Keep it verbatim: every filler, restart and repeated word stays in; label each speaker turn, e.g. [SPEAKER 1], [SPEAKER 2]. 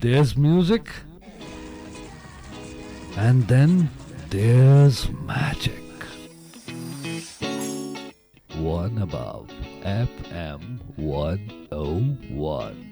[SPEAKER 1] there's music, and then there's magic. One above F M one oh one.